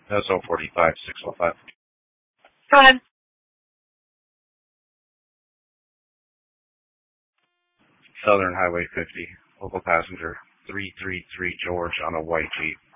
That's 045 605. Go ahead. Southern Highway 50. Local passenger 333 George on a white Jeep.